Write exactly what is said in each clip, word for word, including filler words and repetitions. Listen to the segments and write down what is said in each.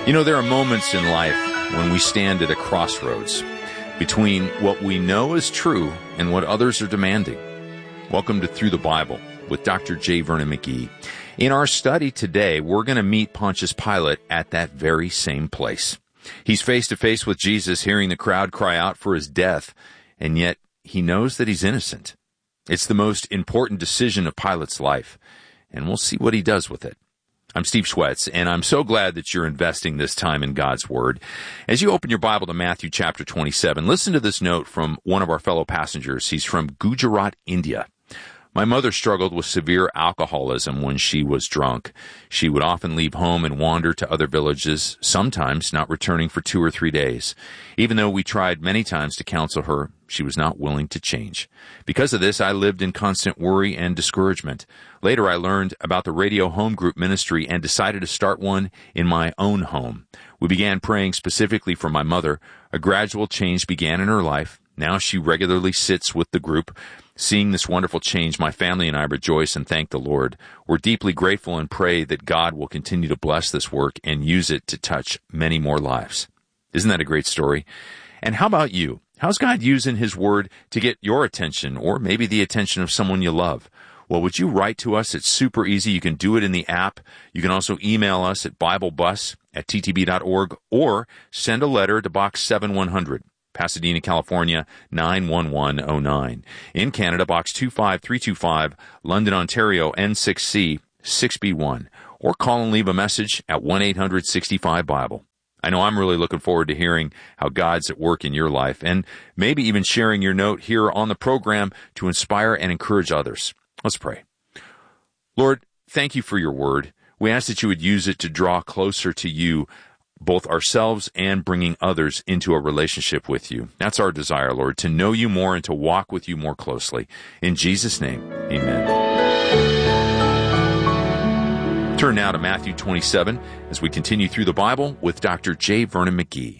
You know, there are moments in life when we stand at a crossroads between what we know is true and what others are demanding. Welcome to Through the Bible with Doctor J. Vernon McGee. In our study today, we're going to meet Pontius Pilate at that very same place. He's face to face with Jesus, hearing the crowd cry out for his death, and yet he knows that he's innocent. It's the most important decision of Pilate's life, and we'll see what he does with it. I'm Steve Schwetz, and I'm so glad that you're investing this time in God's Word. As you open your Bible to Matthew chapter twenty-seven, listen to this note from one of our fellow passengers. He's from Gujarat, India. My mother struggled with severe alcoholism when she was drunk. She would often leave home and wander to other villages, sometimes not returning for two or three days. Even though we tried many times to counsel her, she was not willing to change. Because of this, I lived in constant worry and discouragement. Later, I learned about the Radio Home Group ministry and decided to start one in my own home. We began praying specifically for my mother. A gradual change began in her life. Now she regularly sits with the group. Seeing this wonderful change, my family and I rejoice and thank the Lord. We're deeply grateful and pray that God will continue to bless this work and use it to touch many more lives. Isn't that a great story? And how about you? How's God using His Word to get your attention, or maybe the attention of someone you love? Well, would you write to us? It's super easy. You can do it in the app. You can also email us at biblebus at t t b dot org or send a letter to Box seven one hundred. Pasadena, California, nine one one oh nine. In Canada, Box two five three two five, London, Ontario, N six C six B one. Or call and leave a message at one eight hundred sixty-five Bible. I know I'm really looking forward to hearing how God's at work in your life, and maybe even sharing your note here on the program to inspire and encourage others. Let's pray. Lord, thank you for your word. We ask that you would use it to draw closer to you, both ourselves and bringing others into a relationship with you. That's our desire, Lord, to know you more and to walk with you more closely. In Jesus' name, amen. Turn now to Matthew twenty-seven as we continue through the Bible with Doctor J. Vernon McGee.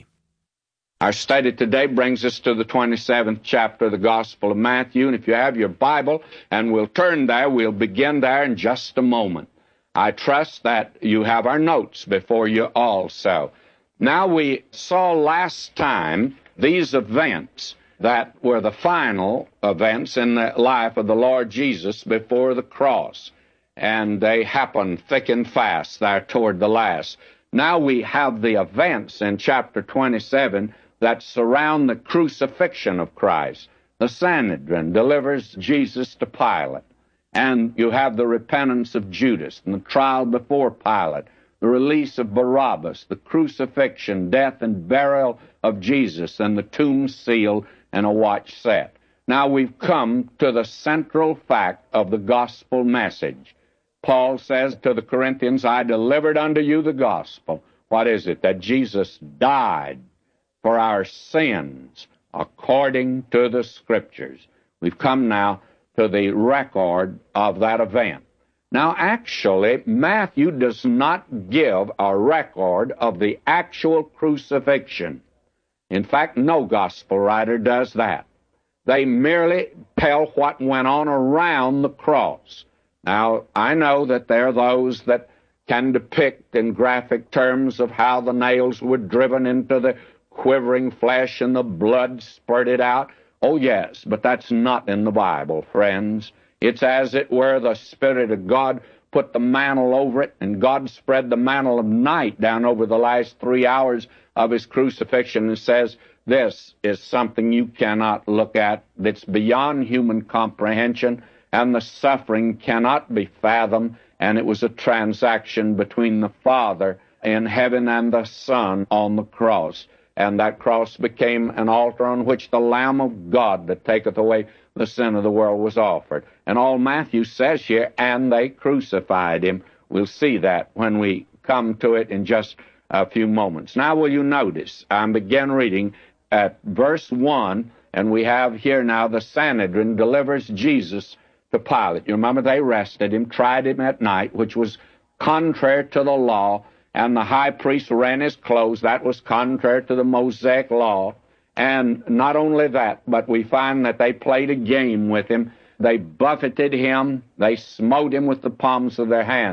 Our study today brings us to the twenty-seventh chapter of the Gospel of Matthew, and if you have your Bible, and we'll turn there, we'll begin there in just a moment. I trust that you have our notes before you also. Now, we saw last time these events that were the final events in the life of the Lord Jesus before the cross, and they happened thick and fast there toward the last. Now we have the events in chapter twenty-seven that surround the crucifixion of Christ. The Sanhedrin delivers Jesus to Pilate. And you have the repentance of Judas and the trial before Pilate, the release of Barabbas, the crucifixion, death, and burial of Jesus, and the tomb sealed and a watch set. Now we've come to the central fact of the gospel message. Paul says to the Corinthians, I delivered unto you the gospel. What is it? That Jesus died for our sins according to the Scriptures. We've come now to the record of that event. Now, actually, Matthew does not give a record of the actual crucifixion. In fact, no gospel writer does that. They merely tell what went on around the cross. Now, I know that there are those that can depict in graphic terms of how the nails were driven into the quivering flesh and the blood spurted out. Oh, yes, but that's not in the Bible, friends. It's as it were the Spirit of God put the mantle over it, and God spread the mantle of night down over the last three hours of His crucifixion and says, this is something you cannot look at, that's beyond human comprehension, and the suffering cannot be fathomed, and it was a transaction between the Father in heaven and the Son on the cross. And that cross became an altar on which the Lamb of God that taketh away the sin of the world was offered. And all Matthew says here, and they crucified him. We'll see that when we come to it in just a few moments. Now, will you notice, I begin reading at verse one, and we have here now the Sanhedrin delivers Jesus to Pilate. You remember they arrested him, tried him at night, which was contrary to the law, and the high priest rent his clothes. That was contrary to the Mosaic law. And not only that, but we find that they played a game with him. They buffeted him. They smote him with the palms of their hands.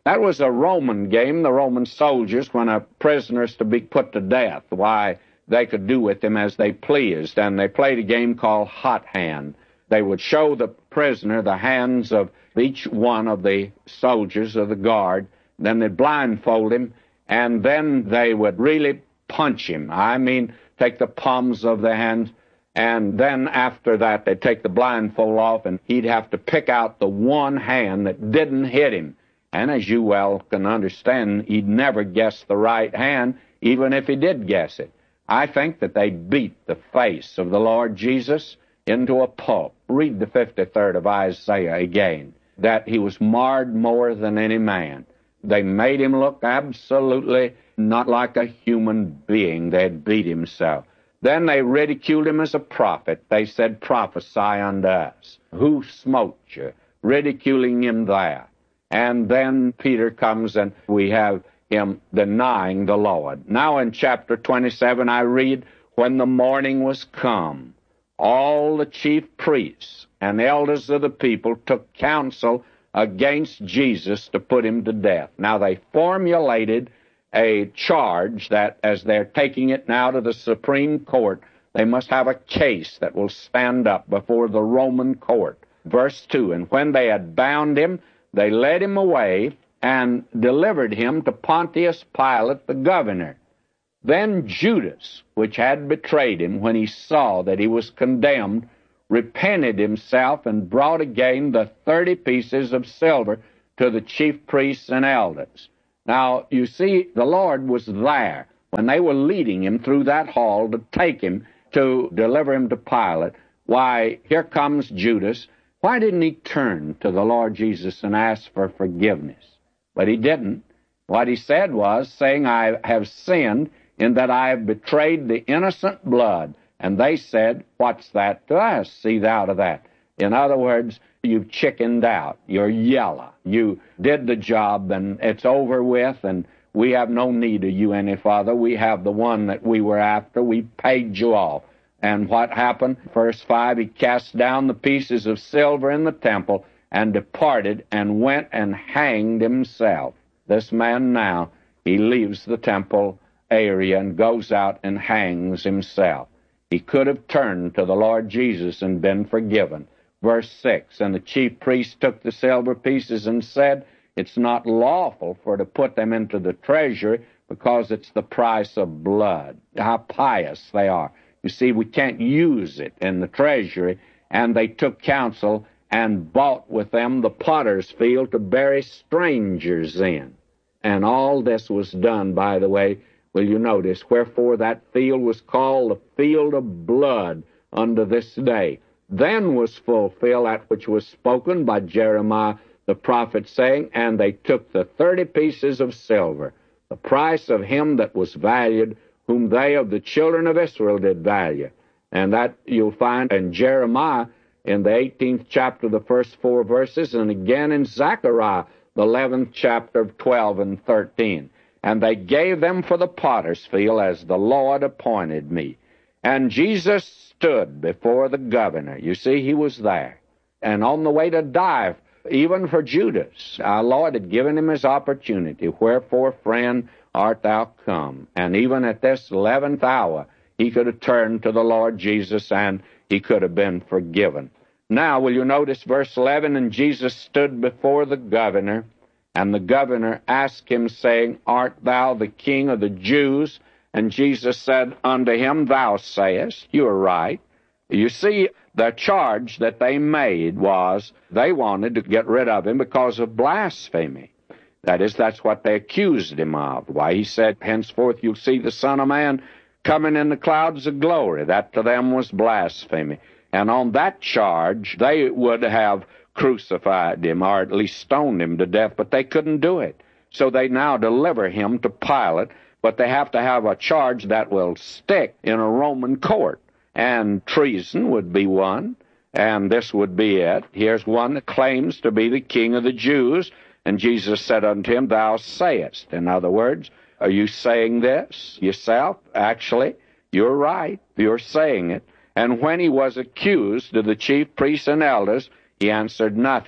That was a Roman game. The Roman soldiers, when a prisoner is to be put to death, why, they could do with him as they pleased, and they played a game called hot hand. They would show the prisoner the hands of each one of the soldiers of the guard, then they'd blindfold him, and then they would really punch him. I mean, take the palms of the hands, and then after that, they'd take the blindfold off, and he'd have to pick out the one hand that didn't hit him. And as you well can understand, he'd never guess the right hand, even if he did guess it. I think that they beat the face of the Lord Jesus into a pulp. Read the fifty-third of Isaiah again, that he was marred more than any man. They made him look absolutely not like a human being. They had beat him so. Then they ridiculed him as a prophet. They said, prophesy unto us. Who smote you? Ridiculing him there. And then Peter comes and we have him denying the Lord. Now in chapter twenty-seven I read, when the morning was come, all the chief priests and elders of the people took counsel against Jesus to put him to death. Now they formulated a charge that as they're taking it now to the Supreme Court, they must have a case that will stand up before the Roman court. Verse two, and when they had bound him, they led him away and delivered him to Pontius Pilate the governor. Then Judas, which had betrayed him, when he saw that he was condemned, repented himself and brought again the thirty pieces of silver to the chief priests and elders. Now, you see, the Lord was there when they were leading him through that hall to take him to deliver him to Pilate. Why, here comes Judas. Why didn't he turn to the Lord Jesus and ask for forgiveness? But he didn't. What he said was, saying, I have sinned in that I have betrayed the innocent blood. And they said, what's that to us? See thou to that. In other words, you've chickened out. You're yellow. You did the job, and it's over with, and we have no need of you any further. We have the one that we were after. We paid you off. And what happened? Verse five, he cast down the pieces of silver in the temple and departed and went and hanged himself. This man now, he leaves the temple area and goes out and hangs himself. He could have turned to the Lord Jesus and been forgiven. Verse six, and the chief priest took the silver pieces and said, it's not lawful for to put them into the treasury because it's the price of blood. How pious they are. You see, we can't use it in the treasury, and they took counsel and bought with them the potter's field to bury strangers in. And all this was done, by the way, will you notice, wherefore that field was called the field of blood unto this day. Then was fulfilled that which was spoken by Jeremiah the prophet, saying, and they took the thirty pieces of silver, the price of him that was valued, whom they of the children of Israel did value. And that you'll find in Jeremiah in the eighteenth chapter, the first four verses, and again in Zechariah, the eleventh chapter of twelve and thirteen. And they gave them for the potter's field as the Lord appointed me. And Jesus stood before the governor. You see, he was there. And on the way to die, even for Judas, our Lord had given him his opportunity. Wherefore, friend, art thou come? And even at this eleventh hour, he could have turned to the Lord Jesus and he could have been forgiven. Now, will you notice verse eleven? And Jesus stood before the governor, and the governor asked him, saying, art thou the king of the Jews? And Jesus said unto him, thou sayest, you are right. You see, the charge that they made was they wanted to get rid of him because of blasphemy. That is, that's what they accused him of. Why, he said, henceforth you'll see the Son of Man coming in the clouds of glory. That to them was blasphemy. And on that charge, they would have crucified him, or at least stoned him to death, but they couldn't do it. So they now deliver him to Pilate, but they have to have a charge that will stick in a Roman court. And treason would be one, and this would be it. Here's one that claims to be the king of the Jews, and Jesus said unto him, thou sayest. In other words, are you saying this yourself? Actually, you're right. You're saying it. And when he was accused of the chief priests and elders, he answered nothing.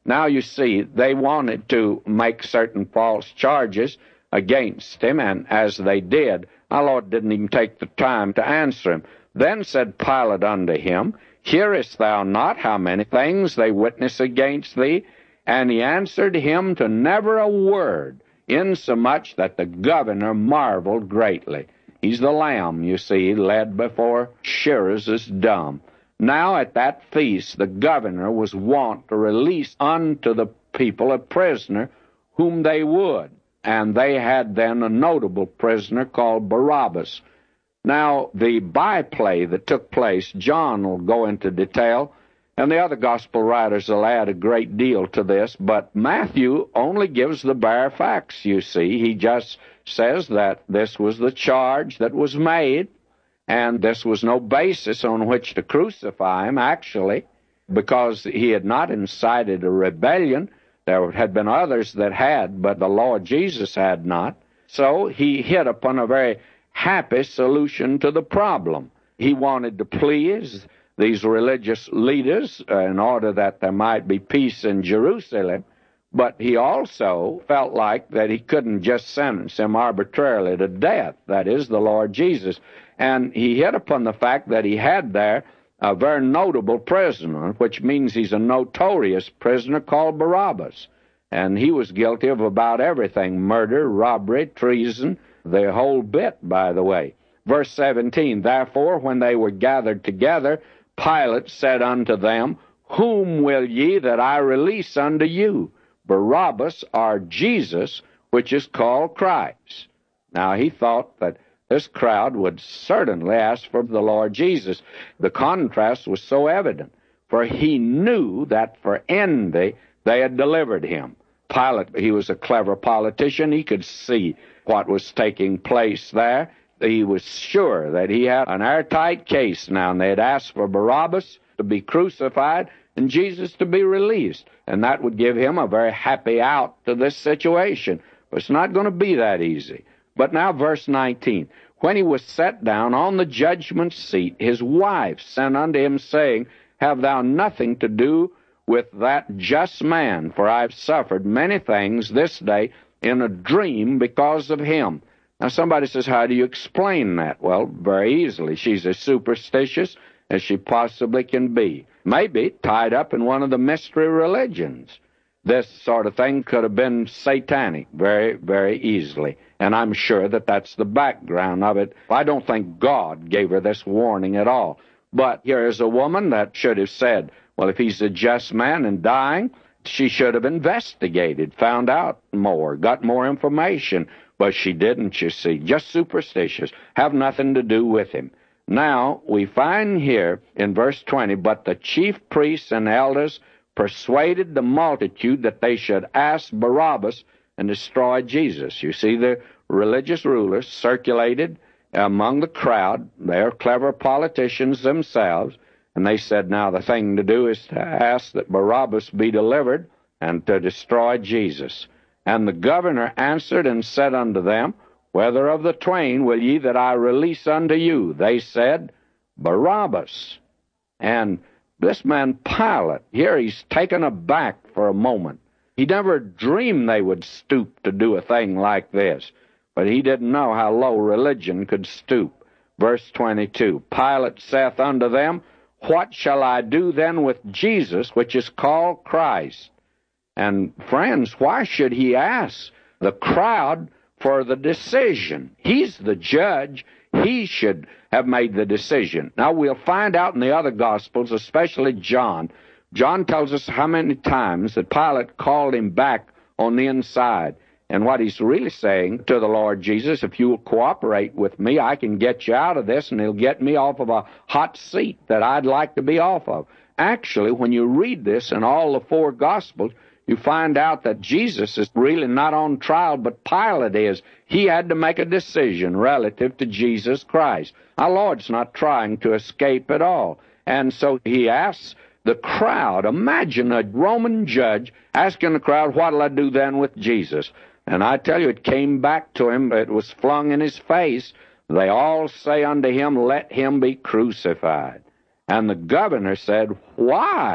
Now, you see, they wanted to make certain false charges against him, and as they did, our Lord didn't even take the time to answer him. Then said Pilate unto him, Hearest thou not how many things they witness against thee? And he answered him to never a word, insomuch that the governor marveled greatly. He's the lamb, you see, led before shearers is dumb. Now at that feast the governor was wont to release unto the people a prisoner whom they would, and they had then a notable prisoner called Barabbas. Now, the byplay that took place, John will go into detail, and the other gospel writers will add a great deal to this, but Matthew only gives the bare facts, you see. He just says that this was the charge that was made, and this was no basis on which to crucify him, actually, because he had not incited a rebellion. There had been others that had, but the Lord Jesus had not. So he hit upon a very happy solution to the problem. He wanted to please these religious leaders uh, in order that there might be peace in Jerusalem, but he also felt like that he couldn't just sentence him arbitrarily to death, that is, the Lord Jesus. And he hit upon the fact that he had there a very notable prisoner, which means he's a notorious prisoner called Barabbas. And he was guilty of about everything, murder, robbery, treason, the whole bit, by the way. Verse seventeen, Therefore, when they were gathered together, Pilate said unto them, Whom will ye that I release unto you, Barabbas or Jesus, which is called Christ? Now, he thought that this crowd would certainly ask for the Lord Jesus. The contrast was so evident, for he knew that for envy they had delivered him. Pilate, he was a clever politician. He could see what was taking place there. He was sure that he had an airtight case now, and they had asked for Barabbas to be crucified and Jesus to be released, and that would give him a very happy out to this situation. But it's not going to be that easy. But now verse nineteen, When he was set down on the judgment seat, his wife sent unto him, saying, Have thou nothing to do with that just man, for I have suffered many things this day in a dream because of him. Now somebody says, how do you explain that? Well, very easily. She's as superstitious as she possibly can be. Maybe tied up in one of the mystery religions. This sort of thing could have been satanic very, very easily. And I'm sure that that's the background of it. I don't think God gave her this warning at all. But here is a woman that should have said, well, if he's a just man and dying, she should have investigated, found out more, got more information. But she didn't, you see. Just superstitious. Have nothing to do with him. Now, we find here in verse twenty, But the chief priests and elders persuaded the multitude that they should ask Barabbas and destroy Jesus. You see, the religious rulers circulated among the crowd. They're clever politicians themselves. And they said, now the thing to do is to ask that Barabbas be delivered and to destroy Jesus. And the governor answered and said unto them, Whether of the twain will ye that I release unto you? They said, Barabbas. And this man Pilate, here he's taken aback for a moment. He never dreamed they would stoop to do a thing like this. But he didn't know how low religion could stoop. Verse twenty-two, Pilate saith unto them, What shall I do then with Jesus, which is called Christ? And friends, why should he ask the crowd for the decision? He's the judge. He should have made the decision. Now, we'll find out in the other Gospels, especially John. John tells us how many times that Pilate called him back on the inside. And what he's really saying to the Lord Jesus, if you'll cooperate with me, I can get you out of this, and he'll get me off of a hot seat that I'd like to be off of. Actually, when you read this in all the four Gospels, you find out that Jesus is really not on trial, but Pilate is. He had to make a decision relative to Jesus Christ. Our Lord's not trying to escape at all. And so he asks the crowd. Imagine a Roman judge asking the crowd, what'll I do then with Jesus? And I tell you, it came back to him. It was flung in his face. They all say unto him, Let him be crucified. And the governor said, Why?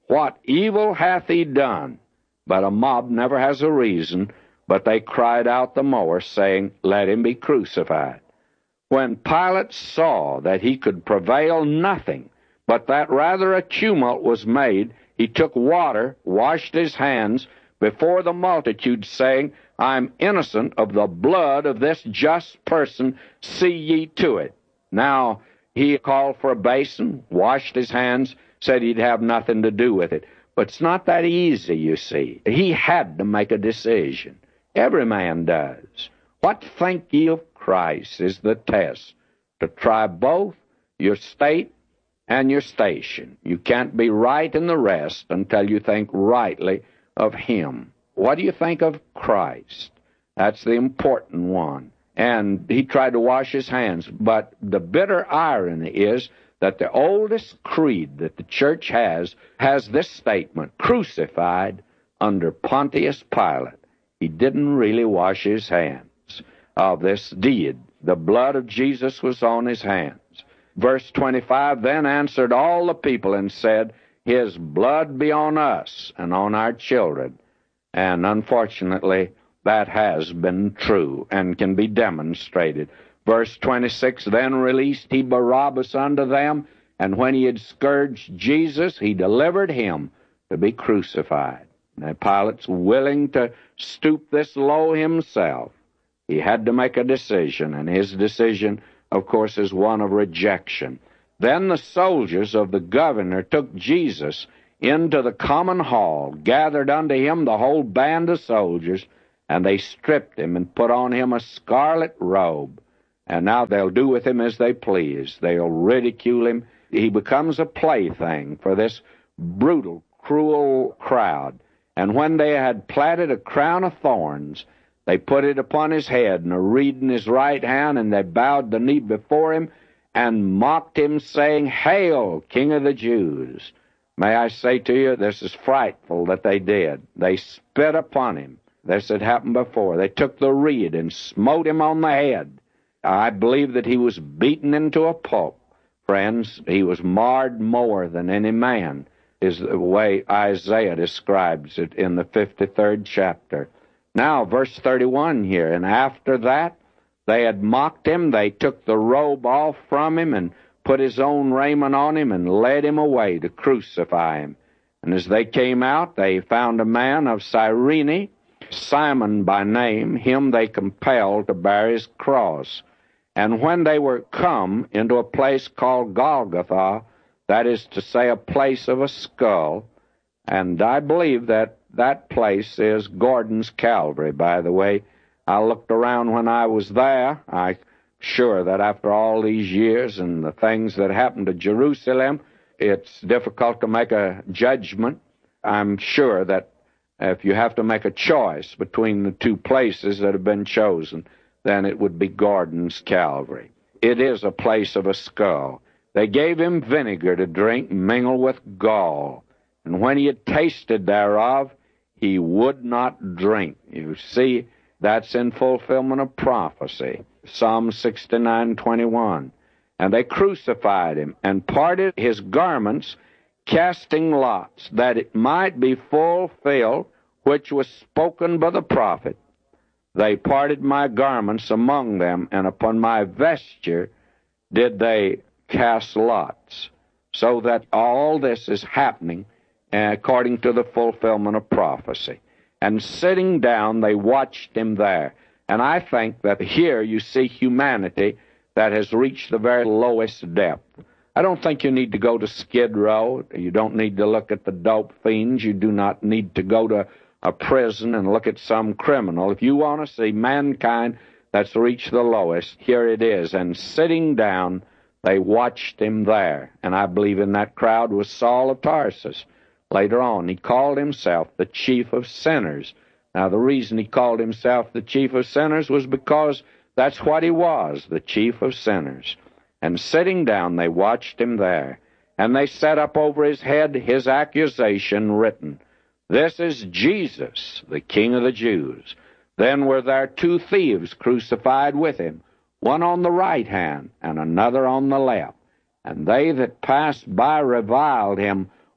What evil hath he done? But a mob never has a reason, but they cried out the more, saying, Let him be crucified. When Pilate saw that he could prevail nothing, but that rather a tumult was made, he took water, washed his hands before the multitude, saying, I'm innocent of the blood of this just person, see ye to it. Now he called for a basin, washed his hands, said he'd have nothing to do with it. But it's not that easy, you see. He had to make a decision. Every man does. What think ye of Christ is the test to try both your state and your station. You can't be right in the rest until you think rightly of him. What do you think of Christ? That's the important one. And he tried to wash his hands. But the bitter irony is that the oldest creed that the church has has this statement, crucified under Pontius Pilate. He didn't really wash his hands of this deed. The blood of Jesus was on his hands. Verse twenty-five, then answered all the people and said, His blood be on us and on our children. And unfortunately, that has been true and can be demonstrated. Verse twenty-six, then released he Barabbas unto them, and when he had scourged Jesus, he delivered him to be crucified. Now, Pilate's willing to stoop this low himself. He had to make a decision, and his decision, of course, is one of rejection. Then the soldiers of the governor took Jesus into the common hall, gathered unto him the whole band of soldiers, and they stripped him and put on him a scarlet robe. And now they'll do with him as they please. They'll ridicule him. He becomes a plaything for this brutal, cruel crowd. And when they had platted a crown of thorns, they put it upon his head and a reed in his right hand, and they bowed the knee before him and mocked him, saying, Hail, King of the Jews! May I say to you, this is frightful that they did. They spit upon him. This had happened before. They took the reed and smote him on the head. I believe that he was beaten into a pulp. Friends, he was marred more than any man, is the way Isaiah describes it in the fifty-third chapter. Now, verse thirty-one here, and after that they had mocked him, they took the robe off from him and put his own raiment on him and led him away to crucify him. And as they came out, they found a man of Cyrene, Simon by name. Him they compelled to bear his cross. And when they were come into a place called Golgotha, that is to say, a place of a skull, and I believe that that place is Gordon's Calvary, by the way. I looked around when I was there. I'm sure that after all these years and the things that happened to Jerusalem, it's difficult to make a judgment. I'm sure that if you have to make a choice between the two places that have been chosen, then it would be Gordon's Calvary. It is a place of a skull. They gave him vinegar to drink mingled with gall, and when he had tasted thereof, he would not drink. You see, that's in fulfillment of prophecy. Psalm sixty-nine twenty-one. And they crucified him and parted his garments, casting lots, that it might be fulfilled which was spoken by the prophet. They parted my garments among them, and upon my vesture did they cast lots. So that all this is happening according to the fulfillment of prophecy. And sitting down, they watched him there. And I think that here you see humanity that has reached the very lowest depth. I don't think you need to go to Skid Row. You don't need to look at the dope fiends. You do not need to go to a prison and look at some criminal. If you want to see mankind that's reached the lowest, here it is. And sitting down, they watched him there. And I believe in that crowd was Saul of Tarsus. Later on, he called himself the chief of sinners. Now, the reason he called himself the chief of sinners was because that's what he was, the chief of sinners. And sitting down, they watched him there. And they set up over his head his accusation written, This is Jesus, the King of the Jews. Then were there two thieves crucified with him, one on the right hand and another on the left. And they that passed by reviled him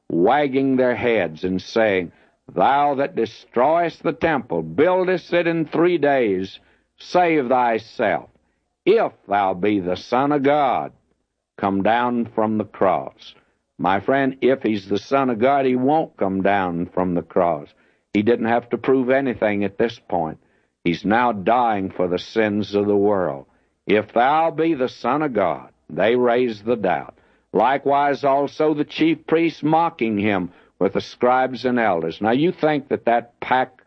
wagging their heads and saying, Thou that destroyest the temple, buildest it in three days, save thyself. If thou be the Son of God, come down from the cross. My friend, if he's the Son of God, he won't come down from the cross. He didn't have to prove anything at this point. He's now dying for the sins of the world. If thou be the Son of God, they raised the doubt. Likewise also the chief priests mocking him with the scribes and elders. Now you think that that pack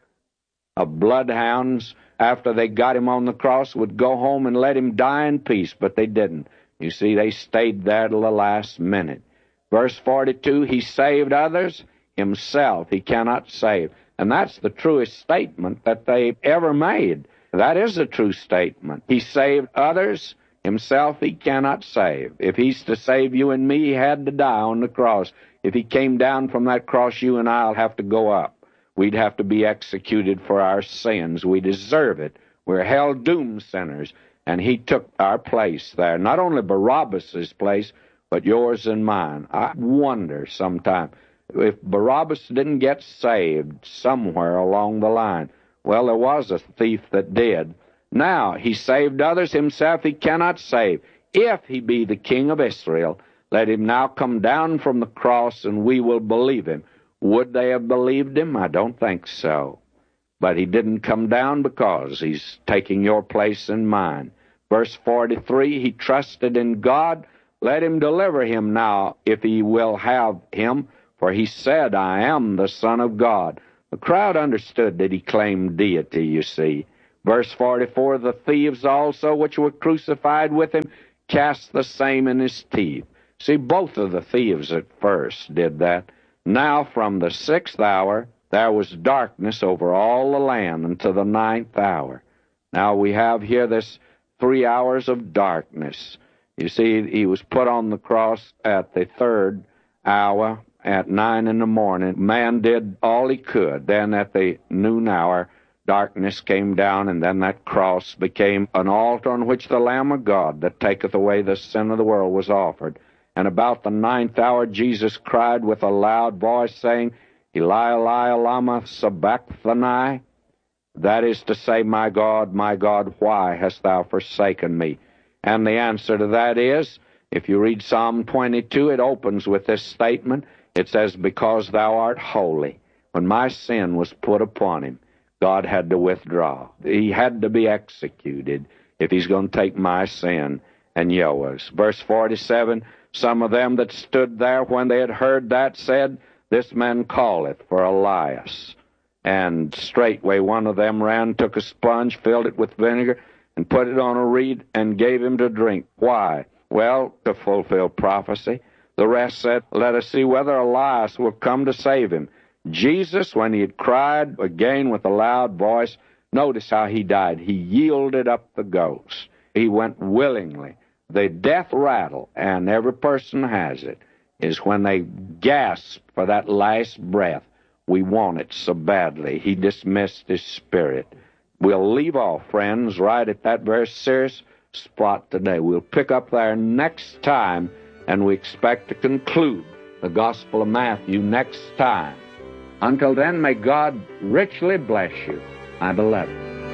of bloodhounds, after they got him on the cross, would go home and let him die in peace, but they didn't. You see, they stayed there till the last minute. Verse forty-two, he saved others, himself he cannot save. And that's the truest statement that they ever made. That is a true statement. He saved others, himself he cannot save. If he's to save you and me, he had to die on the cross. If he came down from that cross, you and I'll have to go up. We'd have to be executed for our sins. We deserve it. We're hell-doomed sinners. And he took our place there. Not only Barabbas' place, but yours and mine. I wonder sometimes if Barabbas didn't get saved somewhere along the line. Well, there was a thief that did. Now, he saved others, himself he cannot save. If he be the King of Israel, let him now come down from the cross, and we will believe him. Would they have believed him? I don't think so. But he didn't come down because he's taking your place and mine. Verse forty-three, he trusted in God. Let him deliver him now, if he will have him, for he said, I am the Son of God. The crowd understood that he claimed deity, you see. Verse forty-four, the thieves also which were crucified with him cast the same in his teeth. See, both of the thieves at first did that. Now from the sixth hour there was darkness over all the land until the ninth hour. Now we have here this three hours of darkness. You see, he was put on the cross at the third hour at nine in the morning. Man did all he could. Then at the noon hour, darkness came down, and then that cross became an altar on which the Lamb of God that taketh away the sin of the world was offered. And about the ninth hour, Jesus cried with a loud voice, saying, Eli, Eli, lama sabachthani? That is to say, My God, my God, why hast thou forsaken me? And the answer to that is, if you read Psalm twenty-two, it opens with this statement. It says, Because thou art holy. When my sin was put upon him, God had to withdraw. He had to be executed if he's going to take my sin and yours. Verse forty-seven, some of them that stood there when they had heard that said, This man calleth for Elias. And straightway one of them ran, took a sponge, filled it with vinegar, and put it on a reed, and gave him to drink. Why? Well, to fulfill prophecy. The rest said, Let us see whether Elias will come to save him. Jesus, when he had cried again with a loud voice, notice how he died. He yielded up the ghost. He went willingly. The death rattle, and every person has it, is when they gasp for that last breath. We want it so badly. He dismissed his spirit. We'll leave off, friends, right at that very serious spot today. We'll pick up there next time, and we expect to conclude the Gospel of Matthew next time. Until then, may God richly bless you, my beloved.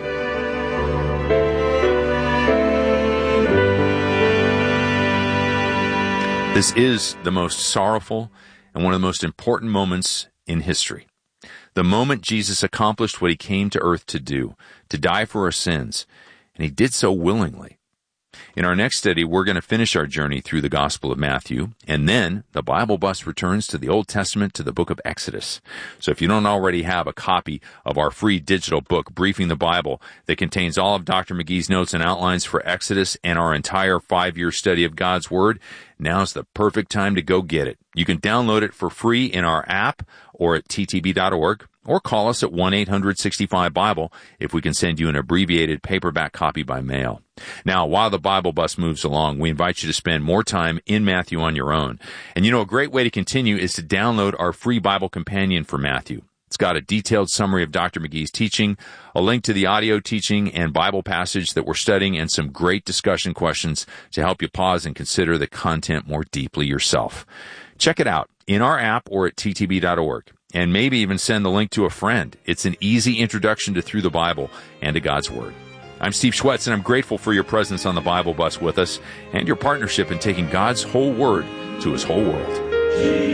This is the most sorrowful and one of the most important moments in history. The moment Jesus accomplished what he came to earth to do, to die for our sins, and he did so willingly. In our next study, we're going to finish our journey through the Gospel of Matthew, and then the Bible Bus returns to the Old Testament, to the book of Exodus. So if you don't already have a copy of our free digital book, Briefing the Bible, that contains all of Doctor McGee's notes and outlines for Exodus and our entire five-year study of God's Word, now's the perfect time to go get it. You can download it for free in our app or at t t b dot org, or call us at one eight hundred sixty-five Bible if we can send you an abbreviated paperback copy by mail. Now, while the Bible Bus moves along, we invite you to spend more time in Matthew on your own. And you know, a great way to continue is to download our free Bible companion for Matthew. It's got a detailed summary of Doctor McGee's teaching, a link to the audio teaching and Bible passage that we're studying, and some great discussion questions to help you pause and consider the content more deeply yourself. Check it out in our app or at t t b dot org, and maybe even send the link to a friend. It's an easy introduction to Through the Bible and to God's Word. I'm Steve Schwetz, and I'm grateful for your presence on the Bible Bus with us and your partnership in taking God's whole Word to His whole world.